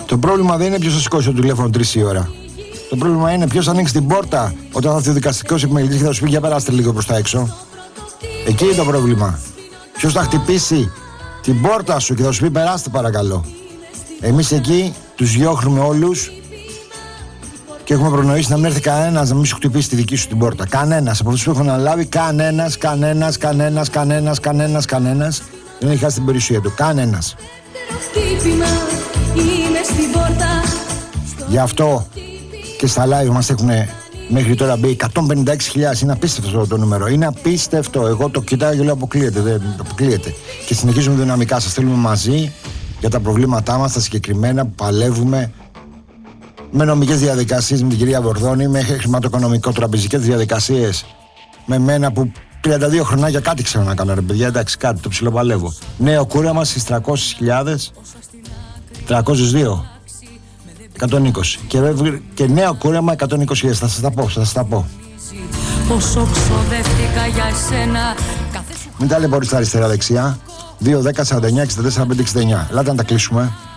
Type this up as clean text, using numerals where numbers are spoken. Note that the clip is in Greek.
Το πρόβλημα δεν είναι ποιος θα σηκώσει το τηλέφωνο 3 η ώρα. Το πρόβλημα είναι ποιος θα ανοίξει την πόρτα όταν θα έρθει ο δικαστικός επιμελητής και θα σου πει για περάστε λίγο προς τα έξω. Εκεί είναι το πρόβλημα. Ποιος θα χτυπήσει την πόρτα σου και θα σου πει περάστε παρακαλώ. Εμείς εκεί τους διώχνουμε όλους και έχουμε προνοήσει να μην έρθει κανένας να μην σου χτυπήσει τη δική σου την πόρτα. Κανένας από αυτούς που έχουν αναλάβει, κανένας δεν έχει χάσει την περιουσία του. Κανένας. Γι' αυτό και στα live μας έχουν μέχρι τώρα μπει 156.000. Είναι απίστευτο το νούμερο. Είναι απίστευτο. Εγώ το κοιτάω και λέω αποκλείεται. Δεν αποκλείεται. Και συνεχίζουμε δυναμικά. Σας στέλνουμε μαζί για τα προβλήματά μας, τα συγκεκριμένα που παλεύουμε με νομικές διαδικασίες με την κυρία Βορδώνη, με χρηματοοικονομικό τραπεζικές διαδικασίες με μένα που 32 χρονάκια κάτι ξέρω να κάνω ρε παιδιά, εντάξει κάτι το ψιλοπαλεύω. Νέο κούρεμα στις 300.000 302 120 και νέο κούρεμα 120.000. Θα σας τα πω. Μην ταλαιπωρείς τα αριστερά δεξιά. 2, 10, 49, 64, 5, 69. Ελάτε να τα κλείσουμε.